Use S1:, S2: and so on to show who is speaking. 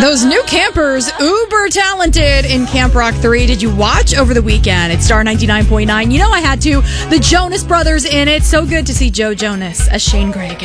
S1: Those new campers, uber talented in Camp Rock 3. Did you watch over the weekend? It's Star 99.9. You know I had to. The Jonas Brothers in it. So good to see Joe Jonas as Shane Gray again.